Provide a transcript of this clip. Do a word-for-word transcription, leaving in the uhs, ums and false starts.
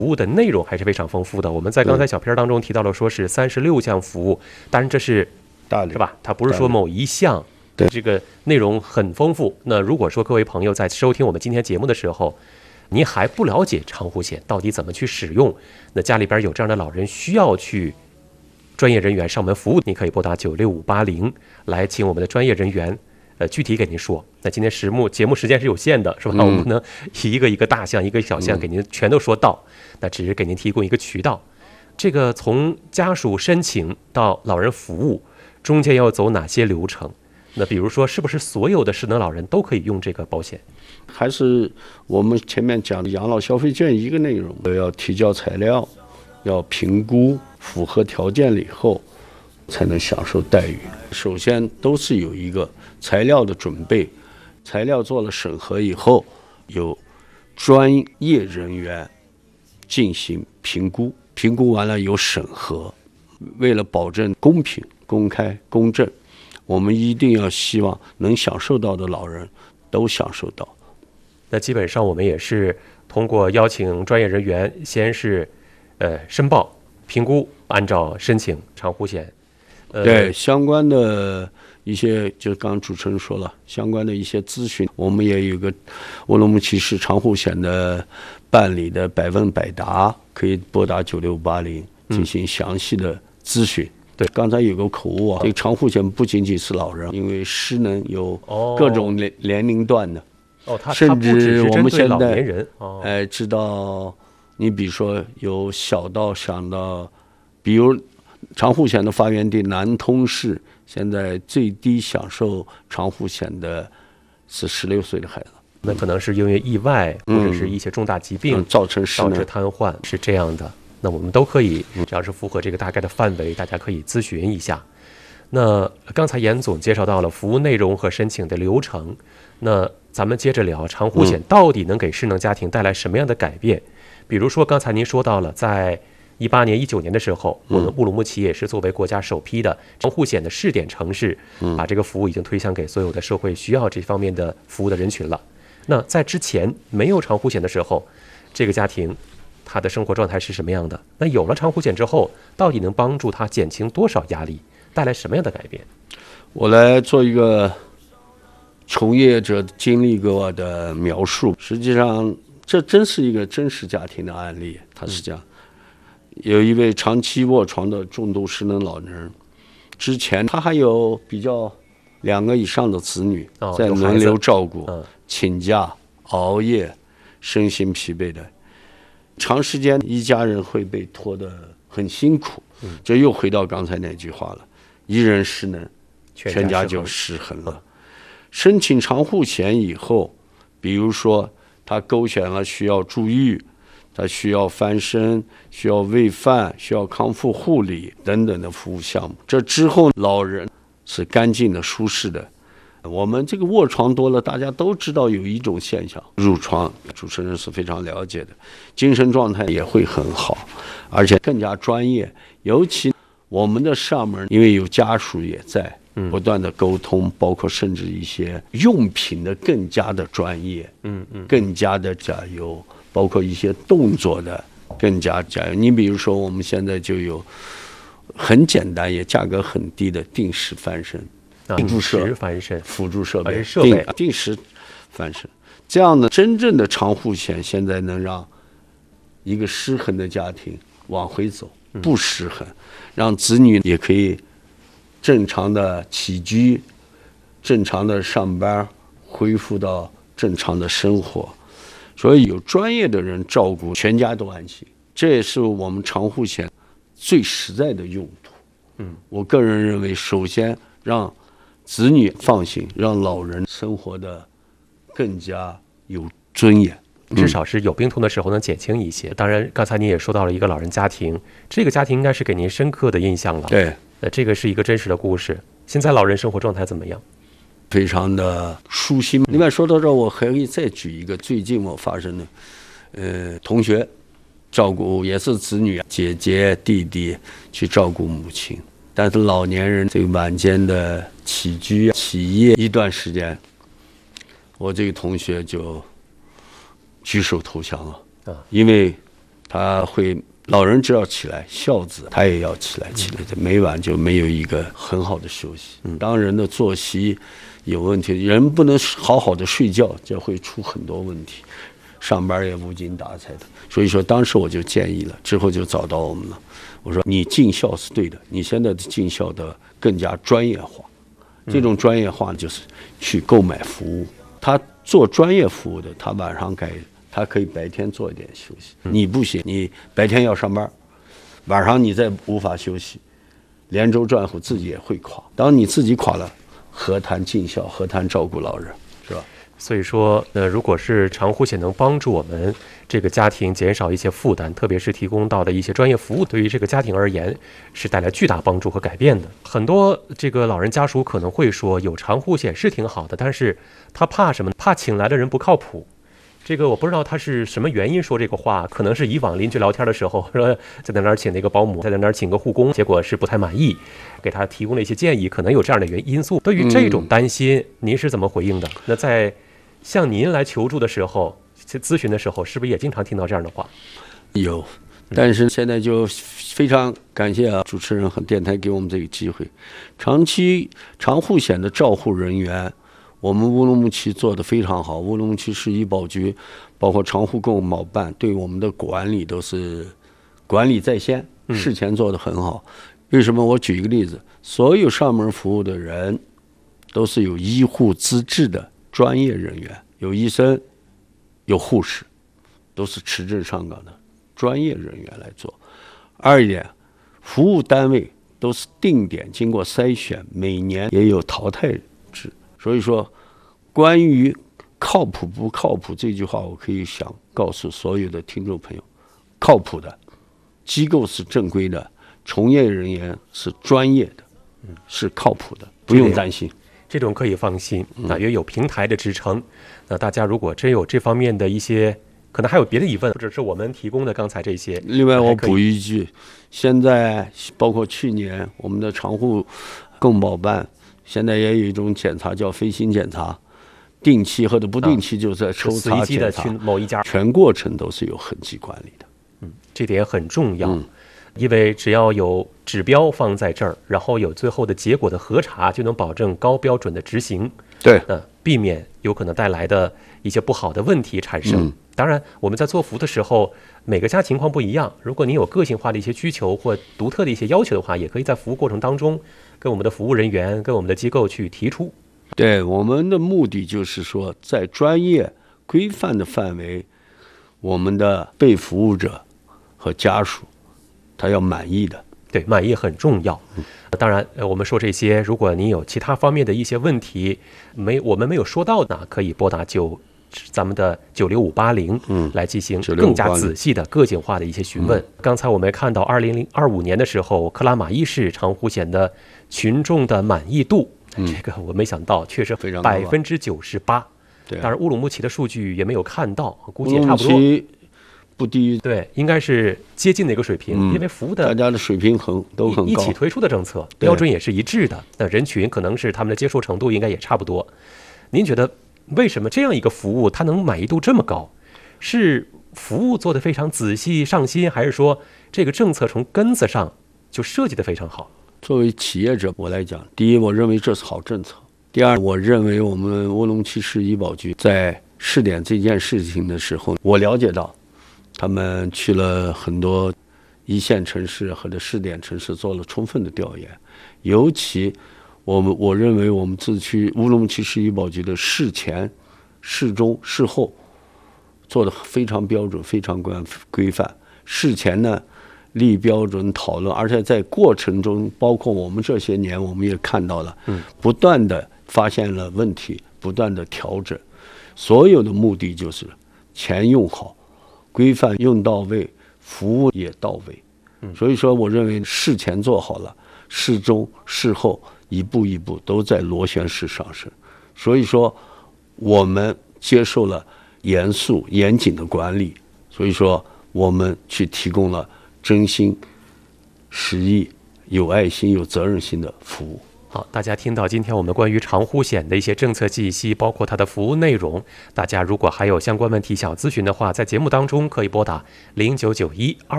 服务的内容还是非常丰富的。我们在刚才小片当中提到了，说是三十六项服务，当然这是大是吧？它不是说某一项， 对， 这个内容很丰富。那如果说各位朋友在收听我们今天节目的时候，您还不了解长护险到底怎么去使用，那家里边有这样的老人需要去专业人员上门服务，你可以拨打九六五八零来请我们的专业人员呃具体给您说。那今天时目节目时间是有限的，是吧？嗯、我们不能一个一个大项一个小项给您全都说到，那只是给您提供一个渠道。这个从家属申请到老人服务中间要走哪些流程？那比如说是不是所有的失能老人都可以用这个保险？ 还是我们前面讲的养老消费券一个内容，要提交材料，要评估符合条件了以后才能享受待遇。首先都是有一个材料的准备，材料做了审核以后，有专业人员进行评估，评估完了有审核。为了保证公平、公开、公正，我们一定要希望能享受到的老人都享受到。 那基本上我们也是通过邀请专业人员，先是呃申报、评估，按照申请长护险。 呃、对相关的一些，就刚刚主持人说了，相关的一些咨询，我们也有个乌鲁木齐市长护险的办理的百问百答，可以拨打九六八零进行详细的咨询。嗯对，刚才有个口误啊，这个长护险不仅仅是老人，因为失能有各种年年龄段的， 哦，它甚至我们现在人，哦， 哎知道，你比如说有小到想到，比如长护险的发源地南通市，现在最低享受长护险的是十六岁的孩子。 那可能是因为意外、嗯、或者是一些重大疾病、 嗯、造成失能导致瘫痪，是这样的。那我们都可以，只要是符合这个大概的范围，大家可以咨询一下。那刚才严总介绍到了服务内容和申请的流程，那咱们接着聊长护险到底能给失能家庭带来什么样的改变？嗯、比如说刚才您说到了，在一八年、一九年的时候，我们乌鲁木齐也是作为国家首批的长护险的试点城市，把这个服务已经推向给所有的社会需要这方面的服务的人群了。那在之前没有长护险的时候，这个家庭他的生活状态是什么样的？那有了长护险之后，到底能帮助他减轻多少压力，带来什么样的改变？ 我来做一个从业者经历过的描述。实际上，这真是一个真实家庭的案例。他是这样：有一位长期卧床的重度失能老人，之前他还有比较两个以上的子女在轮流照顾， 哦、 请假、熬夜，身心疲惫的。长时间一家人会被拖得很辛苦，嗯、这又回到刚才那句话了：一人失能，全家就失衡了。嗯、申请长护险以后，比如说他勾选了需要住院，他需要翻身，需要喂饭，需要康复护理等等的服务项目。这之后，老人是干净的、舒适的。我们这个卧床多了，大家都知道有一种现象，褥疮，主持人是非常了解的，精神状态也会很好，而且更加专业。尤其我们的上门，因为有家属也在，不断的沟通，包括甚至一些用品的更加的专业，嗯嗯，更加的加油，包括一些动作的更加加油。你比如说，我们现在就有很简单也价格很低的定时翻身。 辅助设翻身、 辅助设备、 设备定定时翻身，这样的真正的长护险现在能让一个失衡的家庭往回走，不失衡，让子女也可以正常的起居、正常的上班，恢复到正常的生活。所以有专业的人照顾，全家都安心，这也是我们长护险最实在的用途。嗯，我个人认为，首先让子女放心，让老人生活的更加有尊严， 至少是有病痛的时候能减轻一些。当然，刚才您也说到了一个老人家庭，这个家庭应该是给您深刻的印象了。 对， 呃，这个是一个真实的故事。现在老人生活状态怎么样？ 非常的舒心。另外说到这，我还可以再举一个最近我发生的，呃，同学照顾也是子女，姐姐弟弟去照顾母亲。但是老年人这个晚间的起居起夜一段时间，我这个同学就举手投降了，因为他会老人只要起来，孝子他也要起来，起来每晚就没有一个很好的休息。当人的作息有问题，人不能好好的睡觉，就会出很多问题，上班也无精打采的。所以说当时我就建议了，之后就找到我们了。我说你尽孝是对的，你现在的尽孝的更加专业化，这种专业化就是去购买服务。他做专业服务的，他晚上该他可以白天做一点休息，你不行，你白天要上班，晚上你再无法休息，连轴转乎自己也会垮。当你自己垮了，何谈尽孝，何谈照顾老人，是吧？ 所以说，呃，如果是长护险能帮助我们这个家庭减少一些负担，特别是提供到的一些专业服务，对于这个家庭而言是带来巨大帮助和改变的。很多这个老人家属可能会说，有长护险是挺好的，但是他怕什么？怕请来的人不靠谱。这个我不知道他是什么原因说这个话，可能是以往邻居聊天的时候说在那儿请那个保姆，在那儿请个护工，结果是不太满意，给他提供了一些建议，可能有这样的原因素。对于这种担心，嗯、您是怎么回应的？那在向您来求助的时候，咨询的时候，是不是也经常听到这样的话？ 有，但是现在就非常感谢啊，主持人和电台给我们这个机会。长期长护险的照护人员，我们乌鲁木齐做得非常好。乌鲁木齐市医保局，包括长护共保办，对我们的管理都是管理在先，事前做得很好。为什么？我举一个例子，所有上门服务的人都是有医护资质的专业人员，有医生，有护士，都是持证上岗的专业人员来做。二一点，服务单位都是定点经过筛选，每年也有淘汰制。所以说，关于靠谱不靠谱这句话，我可以想告诉所有的听众朋友，靠谱的机构是正规的，从业人员是专业的，是靠谱的，不用担心。 这种可以放心，啊，也有平台的支撑。那大家如果真有这方面的一些，可能还有别的疑问，或者是我们提供的刚才这些。 另外，我补一句，现在包括去年我们的长护共保办，现在也有一种检查叫飞行检查，定期或者不定期就在抽查检查， 去某一家， 全过程都是有痕迹管理的。 嗯，这点很重要。嗯，因为只要有指标放在这儿，然后有最后的结果的核查，就能保证高标准的执行。 对， 呃，避免有可能带来的一些不好的问题产生。嗯、当然，我们在做服务的时候，每个家情况不一样。如果您有个性化的一些需求或独特的一些要求的话，也可以在服务过程当中跟我们的服务人员、跟我们的机构去提出。 对，我们的目的就是说，在专业规范的范围，我们的被服务者和家属他要满意的。 对，满意很重要。当然，我们说这些，如果您有其他方面的一些问题，没我们没有说到呢，可以拨打九咱们的九六五八零，嗯，来进行更加仔细的个性化的一些询问。嗯、刚才我们看到，二零零二五年的时候，克拉玛依市长护险的群众的满意度，嗯、这个我没想到，确实百分之九十八。当然，乌鲁木齐的数据也没有看到，估计也差不多。 不低于对，应该是接近的一个水平，嗯、因为服务的大家的水平很都很高， 一起推出的政策标准也是一致的，那人群可能是他们的接受程度应该也差不多。您觉得为什么这样一个服务它能满意度这么高？是服务做得非常仔细上心，还是说这个政策从根子上就设计得非常好？ 作为企业者我来讲，第一，我认为这是好政策；第二，我认为我们乌鲁木齐市医保局在试点这件事情的时候，我了解到。他们去了很多一线城市或者试点城市，做了充分的调研。尤其我们我认为我们自区乌鲁木齐市医保局的事前、事中、事后做得非常标准、非常规范。事前呢立标准讨论，而且在过程中，包括我们这些年，我们也看到了，不断的发现了问题，不断的调整。所有的目的就是钱用好。规范用到位，服务也到位，所以说我认为事前做好了，事中事后一步一步都在螺旋式上升。所以说我们接受了严肃严谨的管理，所以说我们去提供了真心实意、有爱心、有责任心的服务。 好，大家听到今天我们关于长护险的一些政策信息，包括它的服务内容，大家如果还有相关问题想咨询的话，在节目当中可以拨打零九九一二